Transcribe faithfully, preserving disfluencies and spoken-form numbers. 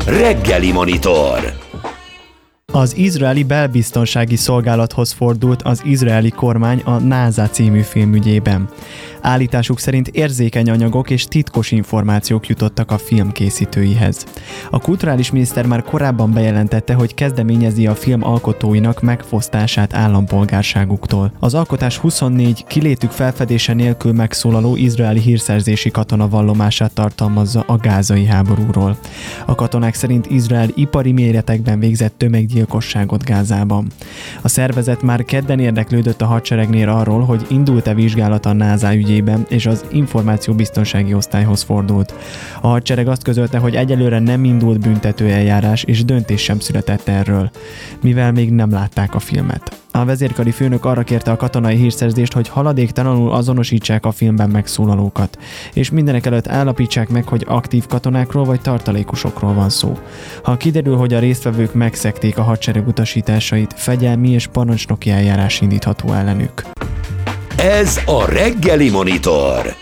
Reggeli Monitor. Az izraeli belbiztonsági szolgálathoz fordult az izraeli kormány a NASA című film ügyében. Állításuk szerint érzékeny anyagok és titkos információk jutottak a film készítőihez. A kulturális miniszter már korábban bejelentette, hogy kezdeményezi a film alkotóinak megfosztását állampolgárságuktól. Az alkotás huszonnégy kilétük felfedése nélkül megszólaló izraeli hírszerzési katona vallomását tartalmazza a gázai háborúról. A katonák szerint Izrael ipari méretekben végzett tömeggyilkosságot Gázában. A szervezet már kedden érdeklődött a hadseregnél arról, hogy indult-e vizsgálat a NASA ügyében, és az információbiztonsági osztályhoz fordult. A hadsereg azt közölte, hogy egyelőre nem indult büntető eljárás, és döntés sem született erről, mivel még nem látták a filmet. A vezérkari főnök arra kérte a katonai hírszerzést, hogy haladéktalanul azonosítsák a filmben megszólalókat, és mindenekelőtt állapítsák meg, hogy aktív katonákról vagy tartalékosokról van szó. Ha kiderül, hogy a résztvevők megszegték a hadsereg utasításait, fegyelmi és parancsnoki eljárás indítható ellenük. Ez a Reggeli Monitor.